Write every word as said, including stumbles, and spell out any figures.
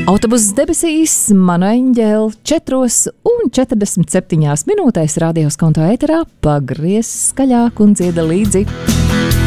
Autobuss debesīs, manu eņģeli, četros un četrdesmit septiņās minūtēs radios konto ēterā pagries skaļāk un dzieda līdzi.